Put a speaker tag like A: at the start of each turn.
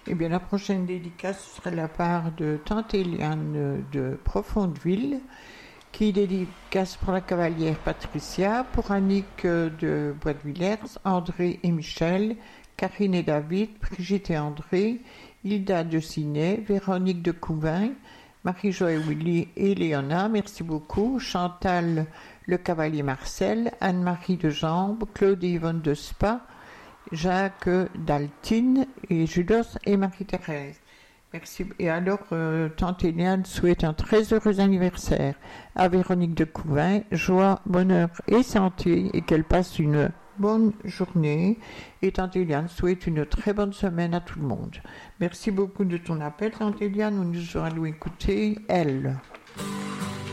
A: Eh bien, la prochaine dédicace sera de la part de Tante Eliane de Profondeville, qui dédicace pour la cavalière Patricia, pour Annick de Bois de Villers, André et Michel, Karine et David, Brigitte et André, Hilda de Ciné, Véronique de Couvin, Marie-Jo et Willy et Léona, merci beaucoup, Chantal le cavalier Marcel, Anne-Marie de Jambes, Claude et Yvonne de Spa, Jacques d'Altine et Judos et Marie-Thérèse. Merci. Et alors, Tante Eliane souhaite un très heureux anniversaire à Véronique de Couvin, joie, bonheur et santé, et qu'elle passe une bonne journée. Et Tante Eliane souhaite une très bonne semaine à tout le monde. Merci beaucoup de ton appel, Tante Eliane. Nous allons écouter Elle.